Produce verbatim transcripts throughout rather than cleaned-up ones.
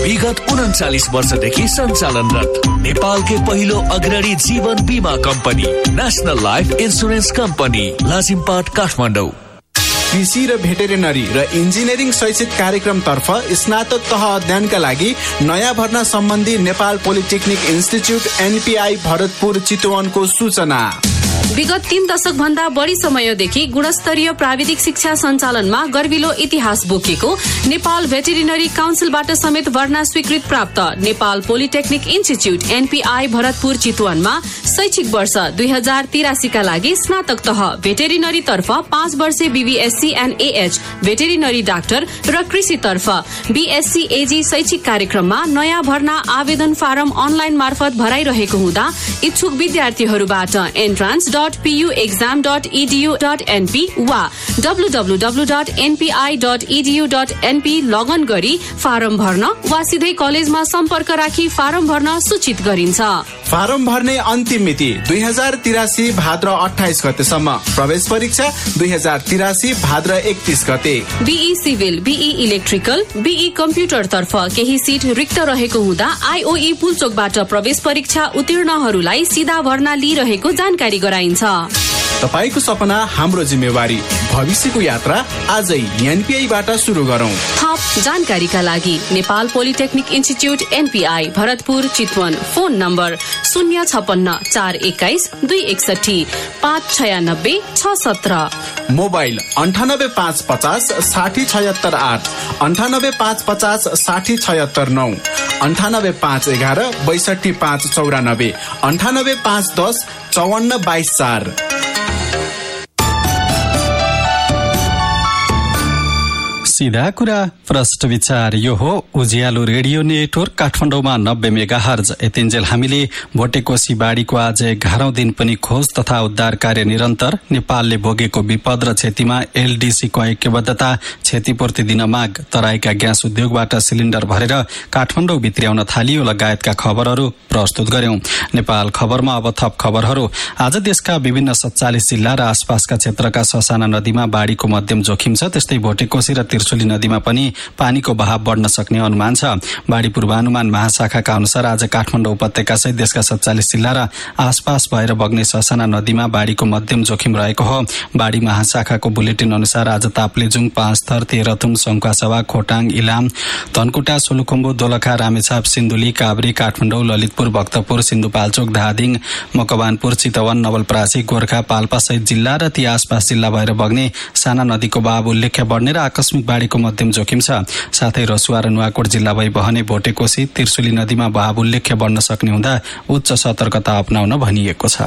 विगत उन्चालीस वर्षदेखि सञ्चालनरत नेपालकै पहिलो अग्रणी जीवन बीमा company national life insurance company Lazimpat Kathmandu. कृषि र भेटेरिनरी र इन्जिनियरिङ शैक्षिक कार्यक्रमतर्फ स्नातक तह अध्ययनका लागि नयाँ भर्ना सम्बन्धी Nepal polytechnic institute NPI Bharatpur चितवनको सूचना। विगत तीन दशक भन्दा बढी समयदेखि गुणस्तरीय प्राविधिक शिक्षा सञ्चालनमा गर्विलो इतिहास बोकेको नेपाल भेटेरिनरी काउन्सिलबाट समेत भर्ना स्वीकृत प्राप्त Nepal polytechnic institute NPI Bharatpur चितवनमा शैक्षिक वर्ष दुई हजार तिरासीका लागि स्नातक तह भेटेरिनरी तर्फ पाँच वर्षे BVSc and AH veterinary doctor र कृषि तर्फ बीएससी एजी शैक्षिक कार्यक्रममा नयाँ भर्ना आवेदन फारम अनलाइन मार्फत भराइरहेको हुँदा इच्छुक विद्यार्थीहरूबाट entrance dot PU exam dot edu dot NP वा W W W dot NPI dot edu dot NP लगन गरी फारम भर्न वा सिधै कलेजमा सम्पर्क राखी फारम भर्न सूचित गरिन्छ। फारम भर्ने अन्तिम मिति दुई हजार तिरासी भाद्र अठाइस गतेसम्म। प्रवेश परीक्षा दुई हजार तिरासी भाद्र एकतीस गते। Be civil, be electrical, be computer तर्फ केही सिट रिक्त रहेको हुँदा आईओई पुलचोकबाट प्रवेश परीक्षा उत्तीर्णहरूलाई सीधा भर्ना लिइरहेको जानकारी गराइन्छ। तपाईको सपना हाम्रो जिम्मेवारी, भविष्यको यात्रा आजै एनपीआईबाट सुरु गरौं। थप जानकारीका लागि Nepal polytechnic institute NPI Bharatpur Chitwan, phone number शून्य छपन्न चार एक्काइस दुई एकसठी पाँच छयानब्बे छ सत्र, मोबाइल अन्ठानब्बे पाँच पचास साठी छयत्तर आठ, अन्ठानब्बे पाँच पचास साठी छयत्तर नौ, अन्ठानब्बे पाँच एघार बैसठी पाँच चौरानब्बे, अन्ठानब्बे पाँच दस चौवन्न बाइस चार। सीधा कुरा प्रष्ट विचार, यो हो उज्यालो रेडियो नेटवर्क काठमाडौँमा नब्बे मेगा हर्ज। यतिन्जेल हामीले भोटेकोशी बाढीको आज एघारौं दिन पनि खोज तथा उद्धार कार्य निरन्तर, नेपालले भोगेको विपद र क्षतिमा एलडीसीको ऐक्यबद्धता, क्षतिपूर्ति दिन माग, तराईका ग्यास उद्योगबाट सिलिन्डर भरेर काठमाडौँ भित्र्याउन थालियो लगायतका खबरहरू प्रस्तुत गर्यौं। नेपाल खबरमा अब थप खबरहरू। आज देशका विभिन्न सत्तालीस जिल्ला र आसपासका क्षेत्रका ससाना नदीमा बाढीको मध्यम जोखिम छ। त्यस्तै भोटेकोशी र त्रिशुली नदीमा पनि पानीको बहाव बढ्न सक्ने अनुमान छ। बाढी पूर्वानुमान महाशाखाका अनुसार आज काठमाडौँ उपत्यका सहित देशका सत्तालीस जिल्ला र आसपास भएर बग्ने ससाना नदीमा बाढीको मध्यम जोखिम रहेको हो। बाढी महाशाखाको बुलेटिन अनुसार आज ताप्लेजुङ, पाँचथर, तेह्रथुम, सङ्खुवासभा, खोटाङ, इलाम, धनकुटा, सोलुखुम्बु, दोलखा, रामेछाप, सिन्धुली, काभ्रे, काठमाडौँ, ललितपुर, भक्तपुर, सिन्धुपाल्चोक, धादिङ, मकवानपुर, चितवन, नवलपरासी, गोर्खा, पाल्पा सहित जिल्ला र ती आसपास जिल्ला भएर बग्ने साना नदीको बहाव उल्लेख्य बढ्ने र आकस्मिक बाढीको मध्यम जोखिम छ। साथै रसुवा र नुवाकोट जिल्ला भई बहने भोटेकोशी, त्रिशुली नदीमा बहाव उल्लेख्य बढ्न सक्ने हुँदा उच्च सतर्कता अपनाउन भनिएको छ।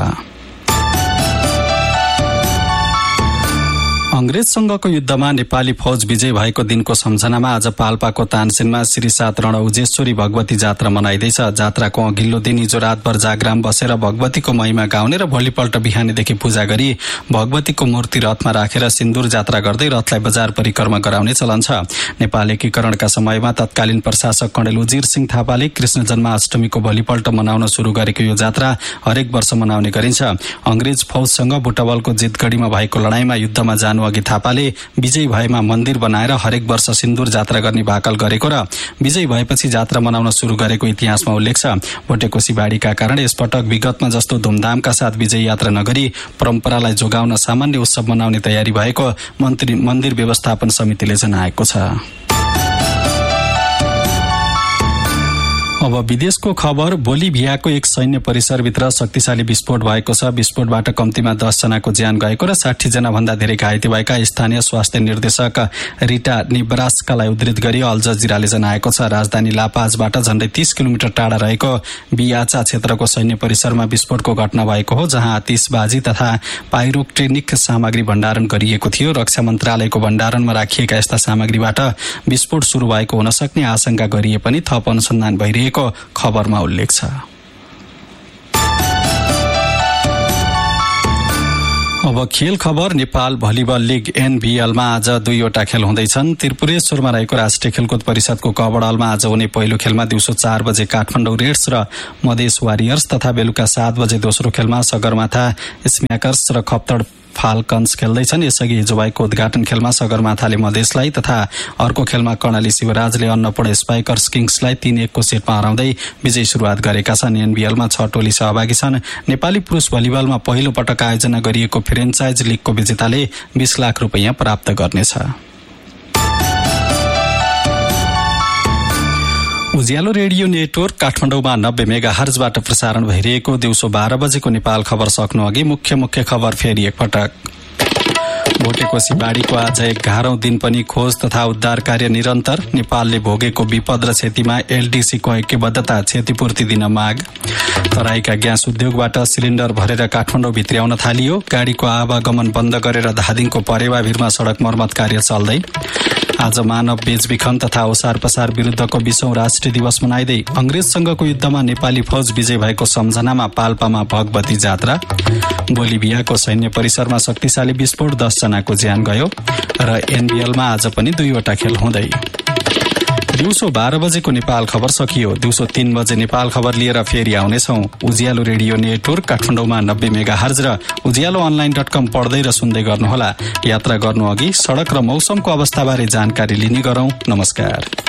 अंग्रेजसँगको युद्धमा नेपाली फौज विजय भएको दिनको सम्झनामा आज पाल्पाको तानसेनमा श्री सात रण उजेश्वरी भगवती जात्रा मनाइँदैछ। जात्राको अघिल्लो दिन हिजो रातभर जागराम बसेर भगवतीको महिमा गाउने र भोलिपल्ट बिहानीदेखि पूजा गरी भगवतीको मूर्ति रथमा राखेर सिन्दूर जात्रा गर्दै रथलाई बजार परिक्रमा गराउने चलन छ। नेपाल एकीकरणका समयमा तत्कालीन प्रशासक कर्णेल उजिर सिंह थापाले कृष्ण जन्माष्टमीको भोलिपल्ट मनाउन शुरू गरेको यो जात्रा हरेक वर्ष मनाउने गरिन्छ। अंग्रेज फौजसँग बुटवलको जितगढीमा भएको लडाईँमा युद्धमा जानु अघि थापाले विजयी भएमा मन्दिर बनाएर हरेक वर्ष सिन्दूर जात्रा गर्ने भाकल गरेको र विजयी भएपछि जात्रा मनाउन शुरू गरेको इतिहासमा उल्लेख छ। भोटेकोशी बाढीका कारण यसपटक विगतमा जस्तो धुमधामका साथ विजय यात्रा नगरी परम्परालाई जोगाउन सामान्य उत्सव मनाउने तयारी भएको मन्त्री मन्दिर व्यवस्थापन समितिले जनाएको छ। अब विदेशको खबर। बोलिभियाको एक सैन्य परिसरभित्र शक्तिशाली विस्फोट भएको छ। विस्फोटबाट कम्तीमा दस जनाको ज्यान गएको र साठी जना भन्दा धेरै घाइते भएका स्थानीय स्वास्थ्य निर्देशक रिटा निब्रास्कालाई उद्धृत गरी अल जजिराले जनाएको छ। राजधानी लापाजबाट झण्डै तीस किलोमिटर टाढा रहेको बियाचा क्षेत्रको सैन्य परिसरमा विस्फोटको घटना भएको हो, जहाँ आतिशबाजी तथा पाइरोक्ट्रेनिक सामग्री भण्डारण गरिएको थियो। रक्षा मन्त्रालयको भण्डारणमा राखिएका यस्ता सामग्रीबाट विस्फोट शुरू भएको हुन सक्ने आशंका गरिए पनि थप अनुसन्धान भइरहेको खबरमा उल्लेख छ। अब खेल खबर। नेपाल भलिबल लिग एनभीएलमा आज दुईवटा खेल हुँदैछन्। त्रिपुरेश्वरमा रहेको राष्ट्रिय खेलकुद परिषदको कबडलमा आज हुने पहिलो खेलमा दिउँसो चार बजे काठमाडौँ रेड्स र मधेस वारियर्स तथा बेलुका सात बजे दोस्रो खेलमा सगरमाथा स्म्याकर्स र खप्तड फाल्कन्स खेल्दैछन्। यसअघि हिजो भएको उद्घाटन खेलमा सगरमाथाले मधेसलाई तथा अर्को खेलमा कर्णाली शिवराजले अन्नपूर्ण स्पाइकर्स किङ्सलाई तीन एकको सेटमा हराउँदै विजयी शुरूआत गरेका छन्। एनबीएलमा छ टोली सहभागी छन्। नेपाली पुरुष भलिबलमा पहिलो पटक आयोजना गरिएको फ्रेन्चाइज लीगको विजेताले बीस लाख रुपियाँ प्राप्त गर्नेछ। उज्यालो रेडियो नेटवर्क काठमाडौँमा नब्बे मेगा हर्जबाट प्रसारण भइरहेको दिउँसो बाह्र बजेको नेपाल खबर सक्नु अघि मुख्य मुख्य खबर फेरि एकपटक। भोटेकोशी बाढीको आज एघारौं दिन पनि खोज तथा उद्धार कार्य निरन्तर। नेपालले भोगेको विपद र क्षतिमा एलडीसीको ऐक्यबद्धता, क्षतिपूर्ति दिन माग। तराईका ग्यास उद्योगबाट सिलिण्डर भरेर काठमाडौँ भित्र्याउन थालियो। गाडीको आवागमन बन्द गरेर धादिङको परेवाभिरमा सड़क मर्मत कार्य चल्दै। आज मानव बेचबिखन तथा ओसार पसार विरूद्धको बीसौं राष्ट्रिय दिवस मनाइँदै अंग्रेजसँगको युद्धमा नेपाली फौज विजय भएको सम्झनामा पाल्पामा भगवती जात्रा। बोलिभियाको सैन्य परिसरमा शक्तिशाली विस्फोट, दस जनाको ज्यान गयो। र एनबीएलमा आज पनि दुईवटा खेल हुँदै। दिउँसो बाह्र बजेको नेपाल खबर सकियो। दिउँसो तीन बजे नेपाल खबर लिएर फेरि आउनेछौ। उज्यालो रेडियो नेटवर्क काठमाडौँमा नब्बे मेगा हर्ज र उज्यालो अनलाइन डट कम पढ्दै र सुन्दै गर्नुहोला। यात्रा गर्नु अघि सड़क र मौसमको अवस्थाबारे जानकारी लिने गरौं। नमस्कार।